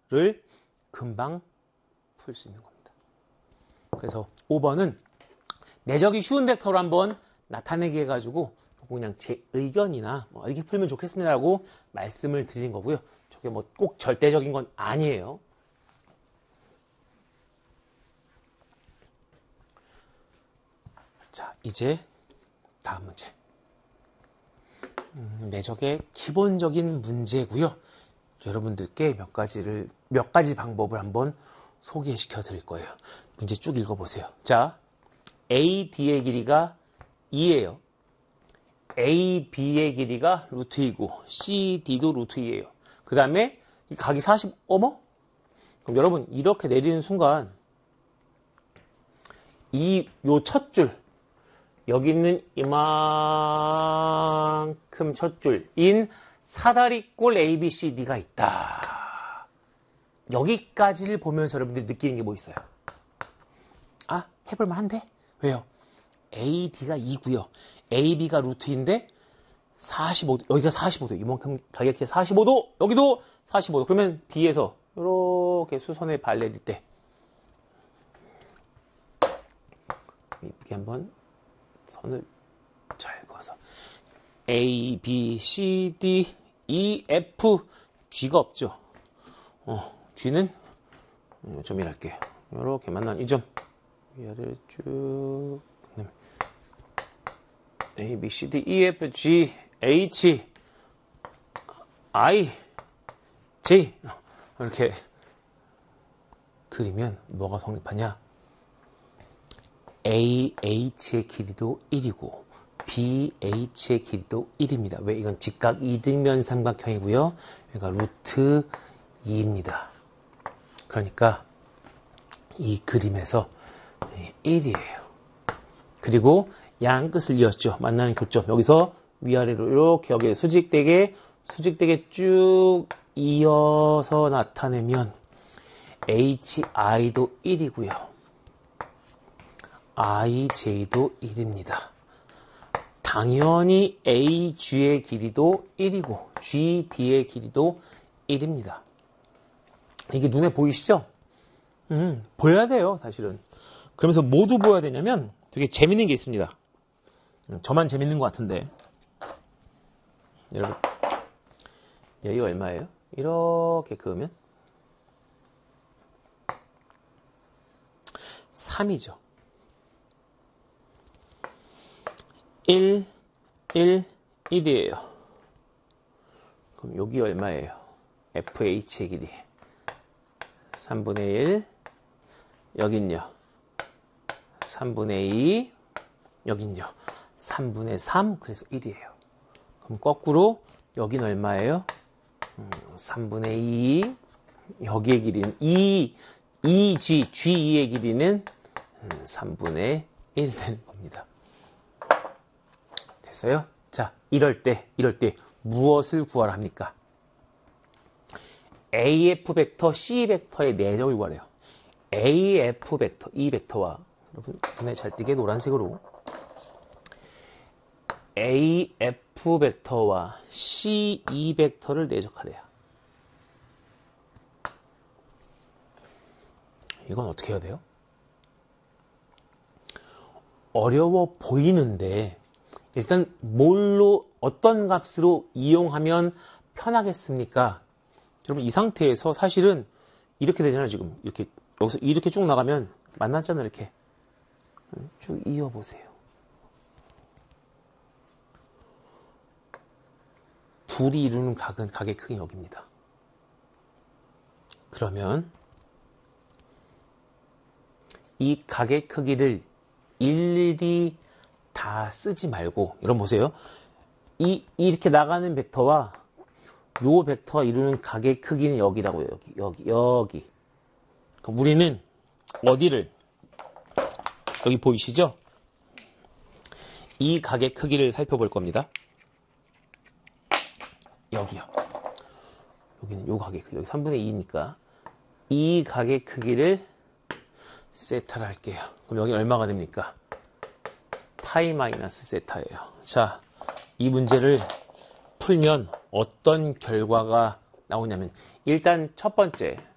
벡터를 금방 풀 수 있는 겁니다. 그래서 5번은 내적이 쉬운 벡터로 한번 나타내게 해가지고 그냥 제 의견이나 뭐 이렇게 풀면 좋겠습니다라고 말씀을 드린 거고요. 저게 뭐 꼭 절대적인 건 아니에요. 자, 이제 다음 문제. 내적의 기본적인 문제고요. 여러분들께 몇 가지 방법을 한번 소개시켜 드릴 거예요. 문제 쭉 읽어보세요. 자, AD의 길이가 2예요. AB의 길이가 루트 2고 CD도 루트 2예요. 그 다음에 이 각이 40, 어머? 그럼 여러분 이렇게 내리는 순간 요 첫 줄, 여기 있는 이만큼 첫 줄인 사다리꼴 ABCD가 있다. 여기까지를 보면서 여러분들이 느끼는 게 뭐 있어요? 아, 해볼만 한데? 왜요? AD가 2고요. AB가 루트인데 45도, 여기가 45도, 이만큼 가격이 45도, 여기도 45도. 그러면 D에서 이렇게 수선에 발 내릴 때 이렇게 한번 선을 잘 그어서 A, B, C, D, E, F, G가 없죠. G는 점이랄게요. 이렇게 만난 이 점 위아래를 쭉 A, B, C, D, E, F, G, H, I, J 이렇게 그리면 뭐가 성립하냐? AH의 길이도 1이고 BH의 길이도 1입니다. 왜? 이건 직각 이등변 삼각형이고요. 여기가 루트 2입니다. 그러니까 이 그림에서 1이에요. 그리고 양 끝을 이었죠. 만나는 교점. 여기서 위아래로 이렇게 여기에 수직되게 쭉 이어서 나타내면 HI도 1이고요. IJ도 1입니다. 당연히 AG의 길이도 1이고 GD의 길이도 1입니다. 이게 눈에 보이시죠? 보여야 돼요, 사실은. 그러면서 모두 보여야 되냐면 되게 재밌는 게 있습니다. 저만 재밌는 것 같은데. 여러분, 여기가 얼마예요? 이렇게 그으면 3이죠. 1, 1, 1이에요. 그럼 여기 얼마예요? FH의 길이 3분의 1, 여긴요 3분의 2, 여긴요 3분의 3, 그래서 1이에요. 그럼 거꾸로 여긴 얼마예요? 3분의 2, 여기의 길이는 2G의 길이는 3분의 1 되는 겁니다. 됐어요? 자, 이럴 때 무엇을 구하라 합니까? AF 벡터, C 벡터의 내적을 구하래요. AF 벡터, 이 벡터와 여러분 눈에 잘 띄게 노란색으로 AF 벡터와 CE 벡터를 내적하래요. 이건 어떻게 해야 돼요? 어려워 보이는데 일단 어떤 값으로 이용하면 편하겠습니까? 여러분 이 상태에서 사실은 이렇게 되잖아요. 지금 이렇게 여기서 이렇게 쭉 나가면 만났잖아요. 이렇게 쭉 이어보세요. 둘이 이루는 각의 크기 여기입니다. 그러면 이 각의 크기를 일일이 다 쓰지 말고, 여러분 보세요. 이렇게 나가는 벡터와 요 벡터가 이루는 각의 크기는 여기라고요. 여기. 그럼 우리는 어디를, 여기 보이시죠? 이 각의 크기를 살펴볼 겁니다. 여기요. 여기는 요 각의 크기, 여기 3분의 2니까 이 각의 크기를 세타를 할게요. 그럼 여기 얼마가 됩니까? 파이 마이너스 세타예요. 자, 이 문제를 풀면 어떤 결과가 나오냐면 일단 첫 번째